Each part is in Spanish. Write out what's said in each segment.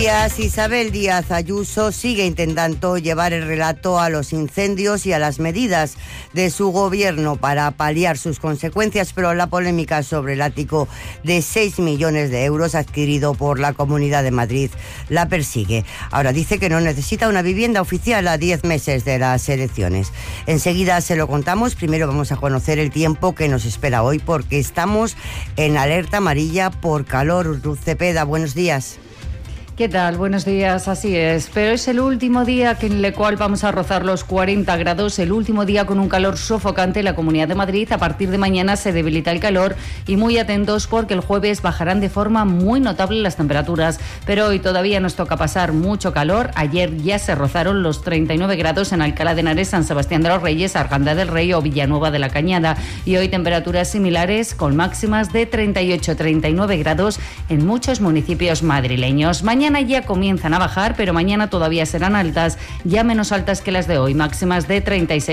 Isabel Díaz Ayuso sigue intentando llevar el relato a los incendios y a las medidas de su gobierno para paliar sus consecuencias, pero la polémica sobre el ático de 6 millones de euros adquirido por la Comunidad de Madrid la persigue. Ahora dice que no necesita una vivienda oficial a 10 meses de las elecciones. Enseguida se lo contamos. Primero vamos a conocer el tiempo que nos espera hoy, porque estamos en alerta amarilla por calor. Ruth Cepeda, buenos días. ¿Qué tal? Buenos días, así es. Pero es el último día en el cual vamos a rozar los 40 grados, el último día con un calor sofocante en la Comunidad de Madrid. A partir de mañana se debilita el calor y muy atentos porque el jueves bajarán de forma muy notable las temperaturas. Pero hoy todavía nos toca pasar mucho calor. Ayer ya se rozaron los 39 grados en Alcalá de Henares, San Sebastián de los Reyes, Arganda del Rey o Villanueva de la Cañada. Y hoy temperaturas similares con máximas de 38-39 grados en muchos municipios madrileños. Mañana ya comienzan a bajar, pero mañana todavía serán altas, ya menos altas que las de hoy, máximas de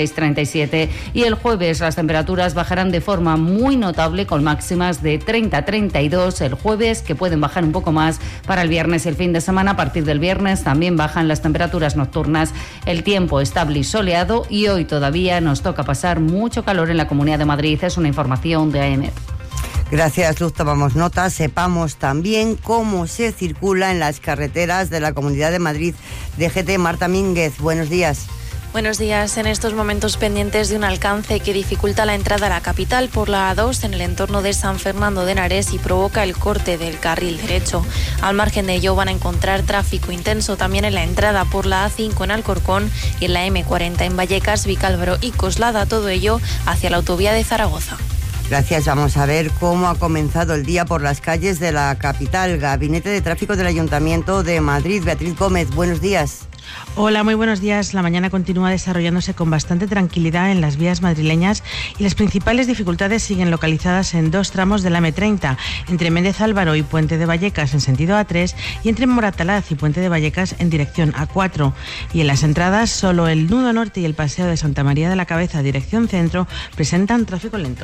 36-37. Y el jueves las temperaturas bajarán de forma muy notable con máximas de 30-32 el jueves, que pueden bajar un poco más para el viernes y el fin de semana. A partir del viernes también bajan las temperaturas nocturnas. El tiempo estable y soleado y hoy todavía nos toca pasar mucho calor en la Comunidad de Madrid. Es una información de AEMET. Gracias, Luz. Tomamos nota. Sepamos también cómo se circula en las carreteras de la Comunidad de Madrid. DGT, Marta Mínguez, buenos días. Buenos días. En estos momentos pendientes de un alcance que dificulta la entrada a la capital por la A2 en el entorno de San Fernando de Henares y provoca el corte del carril derecho. Al margen de ello van a encontrar tráfico intenso también en la entrada por la A5 en Alcorcón y en la M40 en Vallecas, Vicálvaro y Coslada, todo ello hacia la autovía de Zaragoza. Gracias. Vamos a ver cómo ha comenzado el día por las calles de la capital. Gabinete de Tráfico del Ayuntamiento de Madrid. Beatriz Gómez, buenos días. Hola, muy buenos días. La mañana continúa desarrollándose con bastante tranquilidad en las vías madrileñas y las principales dificultades siguen localizadas en dos tramos de la M30, entre Méndez Álvaro y Puente de Vallecas en sentido A3 y entre Moratalaz y Puente de Vallecas en dirección A4. Y en las entradas, solo el nudo norte y el paseo de Santa María de la Cabeza dirección centro presentan tráfico lento.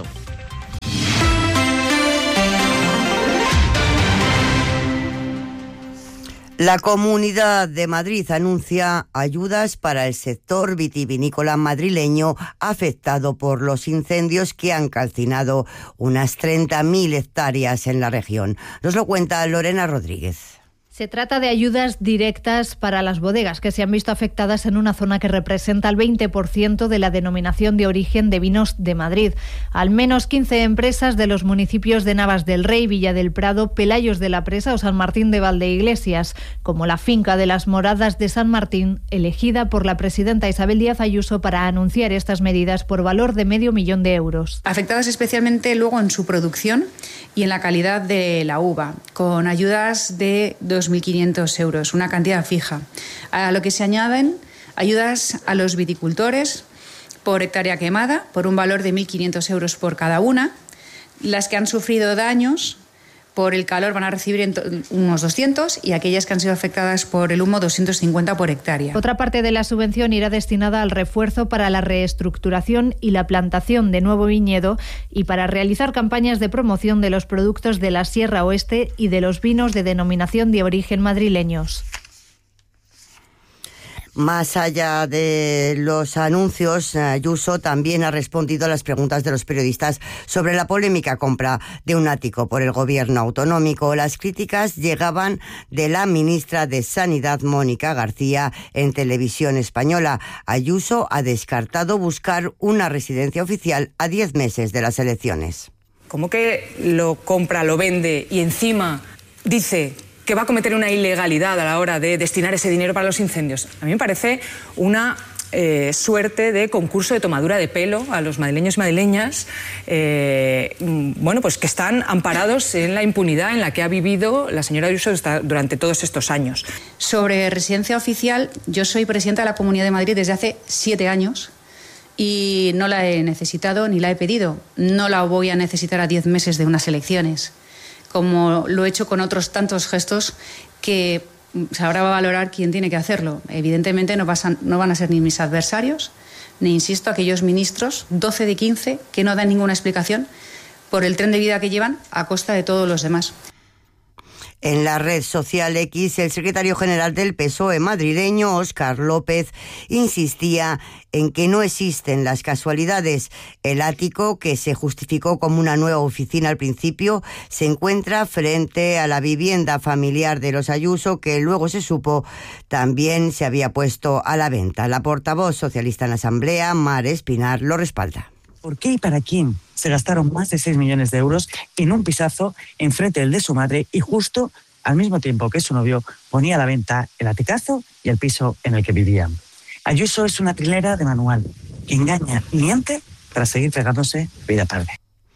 La Comunidad de Madrid anuncia ayudas para el sector vitivinícola madrileño afectado por los incendios que han calcinado unas 30.000 hectáreas en la región. Nos lo cuenta Lorena Rodríguez. Se trata de ayudas directas para las bodegas que se han visto afectadas en una zona que representa el 20% de la denominación de origen de vinos de Madrid. Al menos 15 empresas de los municipios de Navas del Rey, Villa del Prado, Pelayos de la Presa o San Martín de Valdeiglesias, como la finca de las Moradas de San Martín, elegida por la presidenta Isabel Díaz Ayuso para anunciar estas medidas por valor de 500.000 euros. Afectadas especialmente luego en su producción y en la calidad de la uva, con ayudas de 2.500 euros, una cantidad fija. A lo que se añaden ayudas a los viticultores por hectárea quemada, por un valor de 1.500 euros por cada una. Las que han sufrido daños por el calor van a recibir unos 200 y aquellas que han sido afectadas por el humo 250 por hectárea. Otra parte de la subvención irá destinada al refuerzo para la reestructuración y la plantación de nuevo viñedo y para realizar campañas de promoción de los productos de la Sierra Oeste y de los vinos de denominación de origen madrileños. Más allá de los anuncios, Ayuso también ha respondido a las preguntas de los periodistas sobre la polémica compra de un ático por el gobierno autonómico. Las críticas llegaban de la ministra de Sanidad, Mónica García, en Televisión Española. Ayuso ha descartado buscar una residencia oficial a 10 meses de las elecciones. ¿Cómo que lo compra, lo vende y encima dice que va a cometer una ilegalidad a la hora de destinar ese dinero para los incendios? A mí me parece una suerte de concurso de tomadura de pelo a los madrileños y madrileñas, pues que están amparados en la impunidad en la que ha vivido la señora Ayuso durante todos estos años. Sobre residencia oficial, yo soy presidenta de la Comunidad de Madrid desde hace 7 años y no la he necesitado ni la he pedido. No la voy a necesitar a 10 meses de unas elecciones, como lo he hecho con otros tantos gestos que ahora va a valorar quién tiene que hacerlo. Evidentemente no van a ser ni mis adversarios, ni, insisto, aquellos ministros, 12 de 15, que no dan ninguna explicación por el tren de vida que llevan a costa de todos los demás. En la red social X, el secretario general del PSOE madrileño, Óscar López, insistía en que no existen las casualidades. El ático, que se justificó como una nueva oficina al principio, se encuentra frente a la vivienda familiar de los Ayuso, que luego se supo también se había puesto a la venta. La portavoz socialista en la Asamblea, Mar Espinar, lo respalda. ¿Por qué y para quién se gastaron más de 6 millones de euros en un pisazo enfrente del de su madre y justo al mismo tiempo que su novio ponía a la venta el aticazo y el piso en el que vivían? Ayuso es una trilera de manual que engaña y miente para seguir pegándose vida tarde.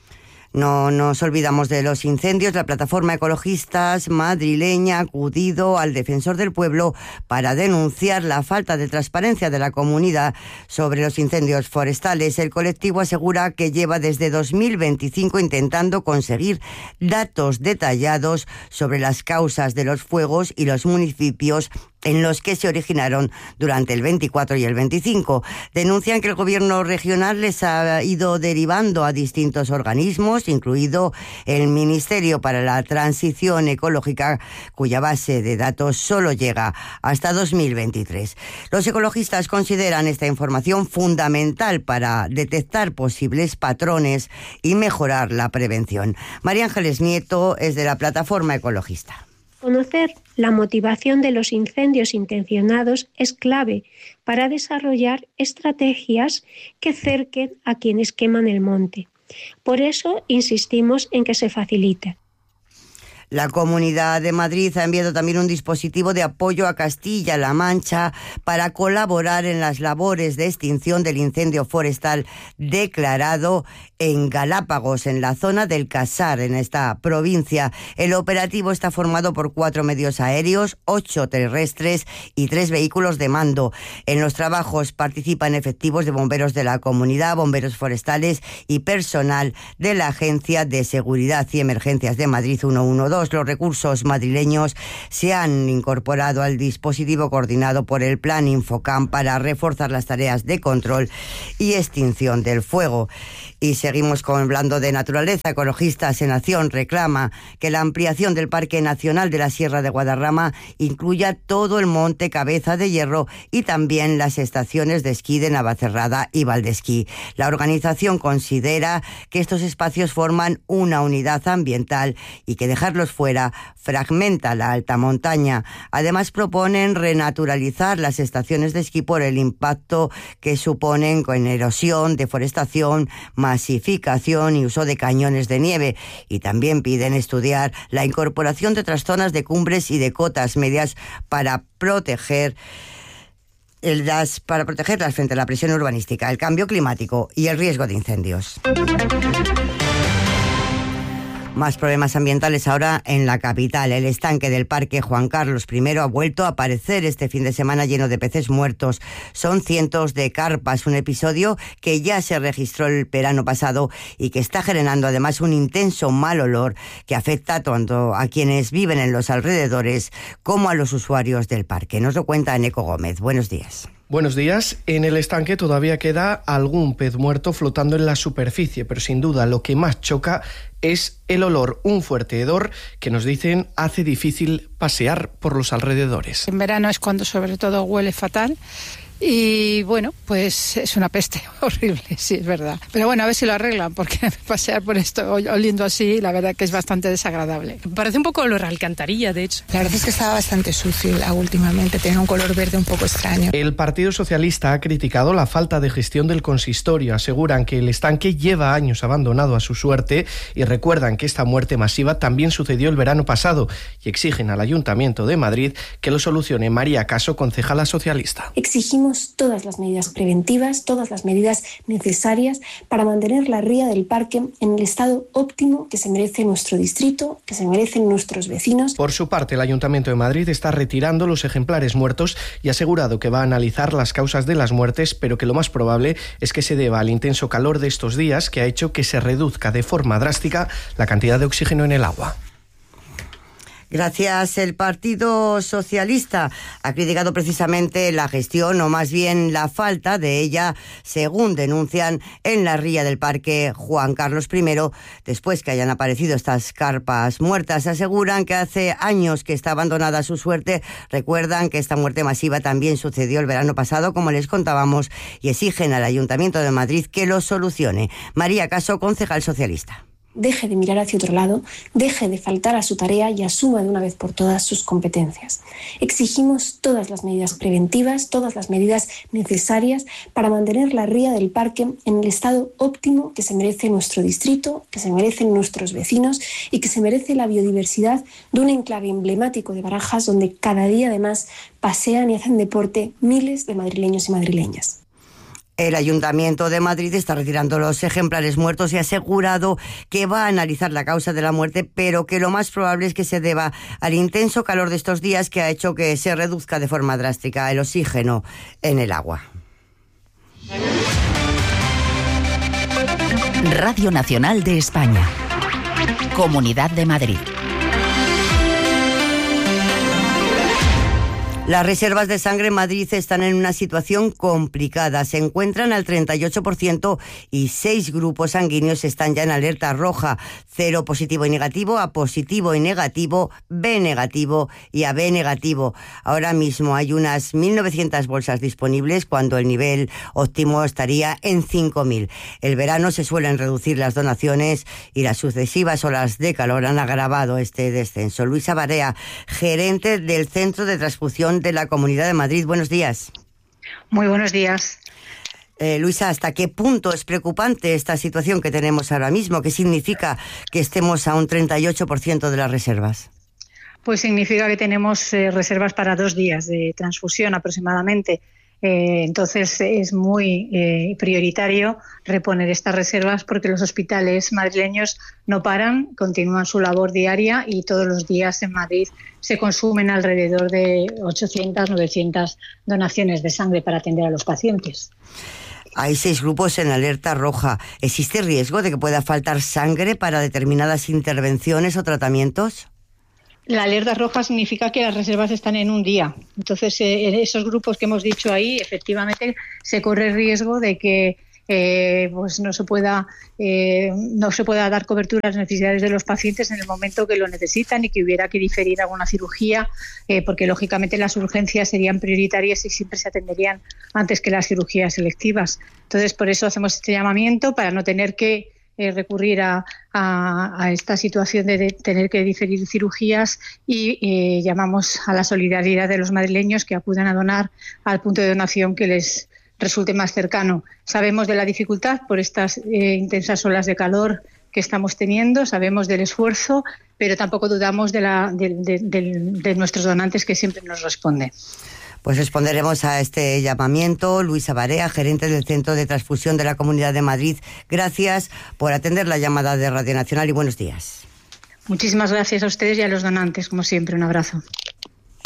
No nos olvidamos de los incendios. La plataforma Ecologistas madrileña ha acudido al Defensor del Pueblo para denunciar la falta de transparencia de la comunidad sobre los incendios forestales. El colectivo asegura que lleva desde 2025 intentando conseguir datos detallados sobre las causas de los fuegos y los municipios en los que se originaron durante el 24 y el 25. Denuncian que el gobierno regional les ha ido derivando a distintos organismos, incluido el Ministerio para la Transición Ecológica, cuya base de datos solo llega hasta 2023. Los ecologistas consideran esta información fundamental para detectar posibles patrones y mejorar la prevención. María Ángeles Nieto es de la plataforma ecologista. Conocer la motivación de los incendios intencionados es clave para desarrollar estrategias que cerquen a quienes queman el monte. Por eso insistimos en que se facilite. La Comunidad de Madrid ha enviado también un dispositivo de apoyo a Castilla-La Mancha para colaborar en las labores de extinción del incendio forestal declarado en Galápagos, en la zona del Casar, en esta provincia. El operativo está formado por 4 medios aéreos, 8 terrestres y 3 vehículos de mando. En los trabajos participan efectivos de bomberos de la comunidad, bomberos forestales y personal de la Agencia de Seguridad y Emergencias de Madrid 112. Los recursos madrileños se han incorporado al dispositivo coordinado por el Plan Infocam para reforzar las tareas de control y extinción del fuego. Y seguimos hablando de naturaleza. Ecologistas en Acción reclama que la ampliación del Parque Nacional de la Sierra de Guadarrama incluya todo el monte Cabeza de Hierro y también las estaciones de esquí de Navacerrada y Valdesquí. La organización considera que estos espacios forman una unidad ambiental y que dejarlos fuera fragmenta la alta montaña. Además, proponen renaturalizar las estaciones de esquí por el impacto que suponen con erosión, deforestación, masificación y uso de cañones de nieve. Y también piden estudiar la incorporación de otras zonas de cumbres y de cotas medias para protegerlas frente a la presión urbanística, el cambio climático y el riesgo de incendios. Más problemas ambientales ahora en la capital. El estanque del Parque Juan Carlos I ha vuelto a aparecer este fin de semana lleno de peces muertos. Son cientos de carpas, un episodio que ya se registró el verano pasado y que está generando además un intenso mal olor que afecta tanto a quienes viven en los alrededores como a los usuarios del parque. Nos lo cuenta Eneco Gómez. Buenos días. Buenos días. En el estanque todavía queda algún pez muerto flotando en la superficie, pero sin duda lo que más choca es el olor, un fuerte hedor que nos dicen hace difícil pasear por los alrededores. En verano es cuando sobre todo huele fatal. Y bueno, pues es una peste horrible, sí, es verdad. Pero bueno, a ver si lo arreglan, porque pasear por esto oliendo así, la verdad que es bastante desagradable. Parece un poco olor a alcantarilla, de hecho. La verdad es que estaba bastante sucio últimamente, tenía un color verde un poco extraño. El Partido Socialista ha criticado la falta de gestión del consistorio. Aseguran que el estanque lleva años abandonado a su suerte y recuerdan que esta muerte masiva también sucedió el verano pasado y exigen al Ayuntamiento de Madrid que lo solucione. María Caso, concejala socialista. Exigimos todas las medidas preventivas, todas las medidas necesarias para mantener la ría del parque en el estado óptimo que se merece nuestro distrito, que se merecen nuestros vecinos. Por su parte, el Ayuntamiento de Madrid está retirando los ejemplares muertos y ha asegurado que va a analizar las causas de las muertes, pero que lo más probable es que se deba al intenso calor de estos días que ha hecho que se reduzca de forma drástica la cantidad de oxígeno en el agua. Gracias. El Partido Socialista ha criticado precisamente la gestión, o más bien la falta de ella, según denuncian, en la ría del Parque Juan Carlos I, después que hayan aparecido estas carpas muertas. Aseguran que hace años que está abandonada su suerte. Recuerdan que esta muerte masiva también sucedió el verano pasado, como les contábamos, y exigen al Ayuntamiento de Madrid que lo solucione. María Caso, concejal socialista. Deje de mirar hacia otro lado, deje de faltar a su tarea y asuma de una vez por todas sus competencias. Exigimos todas las medidas preventivas, todas las medidas necesarias para mantener la ría del parque en el estado óptimo que se merece nuestro distrito, que se merecen nuestros vecinos y que se merece la biodiversidad de un enclave emblemático de Barajas, donde cada día además pasean y hacen deporte miles de madrileños y madrileñas. El Ayuntamiento de Madrid está retirando los ejemplares muertos y ha asegurado que va a analizar la causa de la muerte, pero que lo más probable es que se deba al intenso calor de estos días, que ha hecho que se reduzca de forma drástica el oxígeno en el agua. Radio Nacional de España. Comunidad de Madrid. Las reservas de sangre en Madrid están en una situación complicada. Se encuentran al 38% y 6 grupos sanguíneos están ya en alerta roja. 0 positivo y negativo, A positivo y negativo, B negativo y AB negativo. Ahora mismo hay unas 1.900 bolsas disponibles, cuando el nivel óptimo estaría en 5.000. El verano se suelen reducir las donaciones y las sucesivas olas de calor han agravado este descenso. Luisa Barea, gerente del Centro de Transfusión de la Comunidad de Madrid. Buenos días. Muy buenos días. Luisa, ¿hasta qué punto es preocupante esta situación que tenemos ahora mismo? ¿Qué significa que estemos a un 38% de las reservas? Pues significa que tenemos reservas para 2 días de transfusión aproximadamente. Entonces es muy prioritario reponer estas reservas, porque los hospitales madrileños no paran, continúan su labor diaria y todos los días en Madrid se consumen alrededor de 800, 900 donaciones de sangre para atender a los pacientes. Hay 6 grupos en alerta roja. ¿Existe riesgo de que pueda faltar sangre para determinadas intervenciones o tratamientos? La alerta roja significa que las reservas están en un día. Entonces, en esos grupos que hemos dicho ahí, efectivamente, se corre el riesgo de que pues no se pueda dar cobertura a las necesidades de los pacientes en el momento que lo necesitan, y que hubiera que diferir alguna cirugía, porque lógicamente las urgencias serían prioritarias y siempre se atenderían antes que las cirugías selectivas. Entonces, por eso hacemos este llamamiento, para no tener que recurrir a esta situación de tener que diferir cirugías, y llamamos a la solidaridad de los madrileños que acudan a donar al punto de donación que les resulte más cercano. Sabemos de la dificultad por estas intensas olas de calor que estamos teniendo, sabemos del esfuerzo, pero tampoco dudamos de nuestros donantes, que siempre nos responden. Pues responderemos a este llamamiento. Luisa Barea, gerente del Centro de Transfusión de la Comunidad de Madrid, gracias por atender la llamada de Radio Nacional y buenos días. Muchísimas gracias a ustedes y a los donantes, como siempre. Un abrazo.